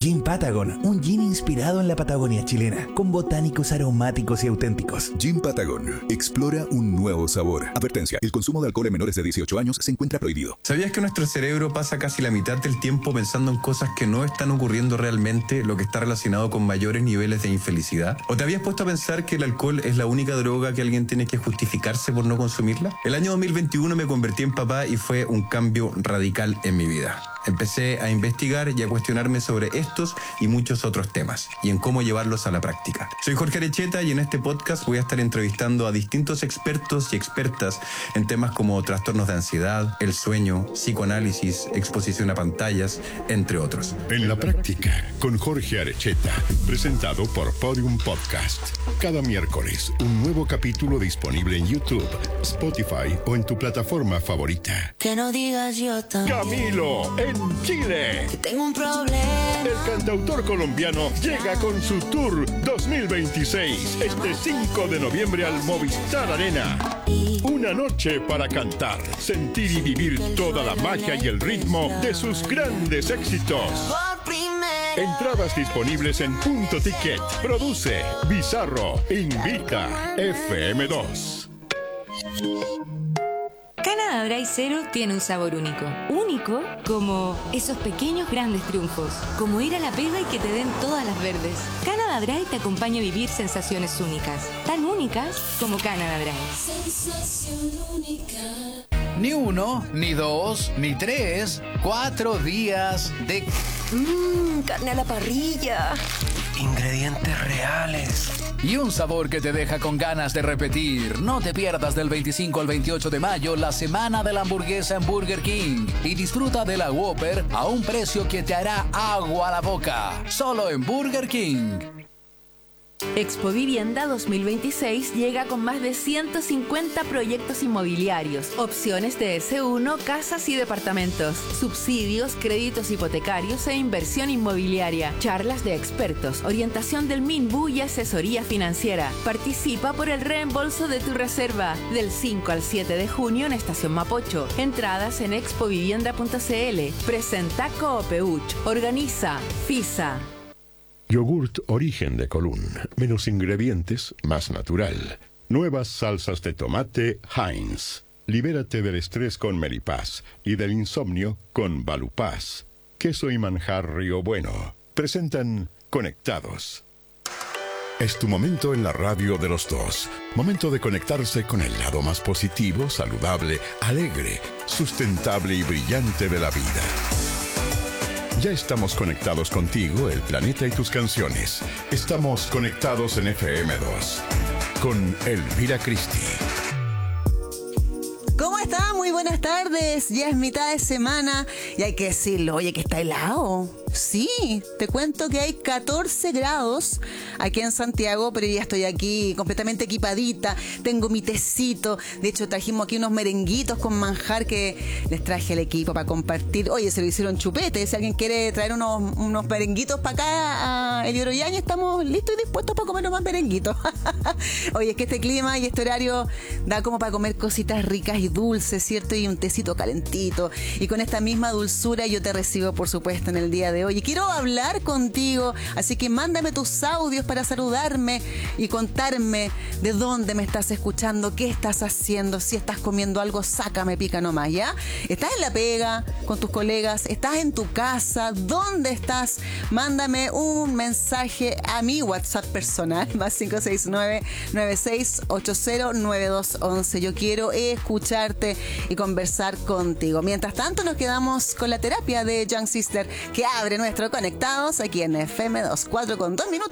Gin Patagon, un gin inspirado en la Patagonia chilena, con botánicos aromáticos y auténticos. Gin Patagon, explora un nuevo sabor. Advertencia, el consumo de alcohol en menores de 18 años se encuentra prohibido. ¿Sabías que nuestro cerebro pasa casi la mitad del tiempo pensando en cosas que no están ocurriendo realmente, lo que está relacionado con mayores niveles de infelicidad? ¿O te habías puesto a pensar que el alcohol es la única droga que alguien tiene que justificarse por no consumirla? El año 2021 me convertí en papá y fue un cambio radical en mi vida. Empecé a investigar y a cuestionarme sobre estos y muchos otros temas y en cómo llevarlos a la práctica. Soy Jorge Arecheta y en este podcast voy a estar entrevistando a distintos expertos y expertas en temas como trastornos de ansiedad, el sueño, psicoanálisis, exposición a pantallas, entre otros. En la práctica, con Jorge Arecheta, presentado por Podium Podcast. Cada miércoles, un nuevo capítulo disponible en YouTube, Spotify o en tu plataforma favorita. Que no digas yo también. Camilo, en Chile. Que tengo un problema. El cantautor colombiano llega con su tour 2026, este 5 de noviembre al Movistar Arena. Una noche para cantar, sentir y vivir toda la magia y el ritmo de sus grandes éxitos. Entradas disponibles en Punto Ticket. Produce Bizarro. Invita FM2. Canada Dry Zero tiene un sabor único. Único como esos pequeños grandes triunfos. Como ir a la pega y que te den todas las verdes. Canada Dry te acompaña a vivir sensaciones únicas. Tan únicas como Canada Dry. Sensación única. Ni uno, ni dos, ni tres, 4 días de... Carne a la parrilla. Ingredientes reales. Y un sabor que te deja con ganas de repetir. No te pierdas del 25 al 28 de mayo la semana de la hamburguesa en Burger King. Y disfruta de la Whopper a un precio que te hará agua a la boca. Solo en Burger King. Expo Vivienda 2026 llega con más de 150 proyectos inmobiliarios, opciones de S1, casas y departamentos, subsidios, créditos hipotecarios e inversión inmobiliaria, charlas de expertos, orientación del MINBU y asesoría financiera. Participa por el reembolso de tu reserva del 5 al 7 de junio en Estación Mapocho. Entradas en expovivienda.cl. Presenta Coopeuch. Organiza FISA. Yogurt Origen de Colún. Menos ingredientes, más natural. Nuevas salsas de tomate Heinz. Libérate del estrés con Melipaz y del insomnio con Valupaz. Queso y manjar Río Bueno. Presentan Conectados. Es tu momento en la radio de los dos. Momento de conectarse con el lado más positivo, saludable, alegre, sustentable y brillante de la vida. Ya estamos conectados contigo, el planeta y tus canciones. Estamos conectados en FM2 con Elvira Cristi. ¿Cómo está? Muy buenas tardes. Ya es mitad de semana y hay que decirlo, oye, que está helado. Sí, te cuento que hay 14 grados aquí en Santiago, pero ya estoy aquí completamente equipadita. Tengo mi tecito. De hecho, trajimos aquí unos merenguitos con manjar que les traje al equipo para compartir. Oye, se lo hicieron chupete. Si alguien quiere traer unos merenguitos para acá a El Oroyaña, estamos listos y dispuestos para comer más merenguitos. Oye, es que este clima y este horario da como para comer cositas ricas y dulces, ¿cierto? Y un tecito calentito. Y con esta misma dulzura yo te recibo, por supuesto, en el día de hoy. Y quiero hablar contigo, así que mándame tus audios para saludarme y contarme de dónde me estás escuchando, qué estás haciendo, si estás comiendo algo, sácame pica nomás, ¿ya? ¿Estás en la pega con tus colegas? ¿Estás en tu casa? ¿Dónde estás? Mándame un mensaje a mi WhatsApp personal, más 569-9680-9211. Yo quiero escucharte y conversar contigo. Mientras tanto, nos quedamos con la terapia de Young Sister, que abre nuestro Conectados aquí en FM2, 4 con 2 minutos.